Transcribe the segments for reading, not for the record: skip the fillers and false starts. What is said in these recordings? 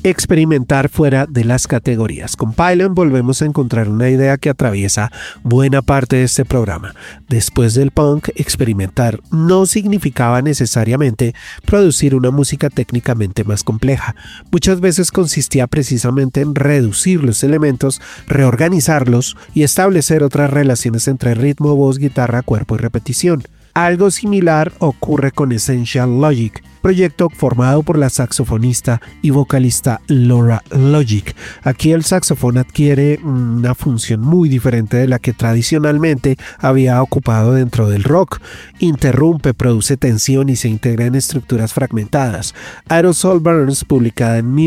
experimentar fuera de las categorías. Con Pylon volvemos a encontrar una idea que atraviesa buena parte de este programa. Después del punk, experimentar no significaba necesariamente producir una música técnicamente más compleja. Muchas veces consistía precisamente en reducir los elementos, reorganizarlos y establecer otras relaciones entre ritmo, voz, guitarra, cuerpo y repetición. Algo similar ocurre con Essential Logic, proyecto formado por la saxofonista y vocalista Laura Logic. Aquí el saxofón adquiere una función muy diferente de la que tradicionalmente había ocupado dentro del rock. Interrumpe, produce tensión y se integra en estructuras fragmentadas. Aerosol Burns, publicada en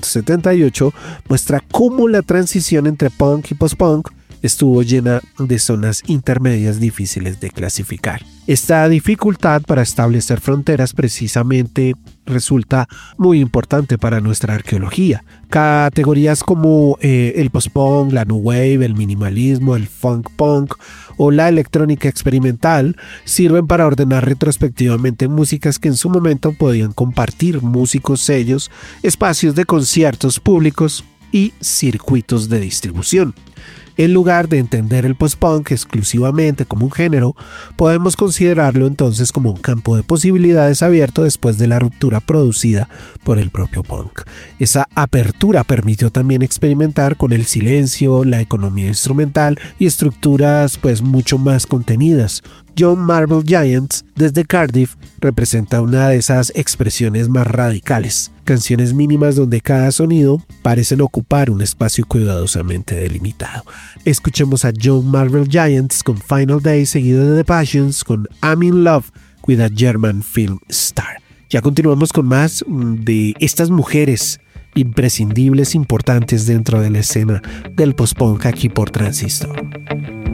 1978, muestra cómo la transición entre punk y post-punk estuvo llena de zonas intermedias difíciles de clasificar. Esta dificultad para establecer fronteras precisamente resulta muy importante para nuestra arqueología. Categorías como el post-punk, la new wave, el minimalismo, el funk punk o la electrónica experimental sirven para ordenar retrospectivamente músicas que en su momento podían compartir músicos, sellos, espacios de conciertos públicos y circuitos de distribución. En lugar de entender el post-punk exclusivamente como un género, podemos considerarlo entonces como un campo de posibilidades abierto después de la ruptura producida por el propio punk. Esa apertura permitió también experimentar con el silencio, la economía instrumental y estructuras mucho más contenidas. John Marvel Giants, desde Cardiff, representa una de esas expresiones más radicales. Canciones mínimas donde cada sonido parecen ocupar un espacio cuidadosamente delimitado. Escuchemos a John Marvel Giants con Final Day, seguido de The Passions con I'm in Love with a German Film Star. Ya continuamos con más de estas mujeres imprescindibles, importantes dentro de la escena del post-punk aquí por Transistor.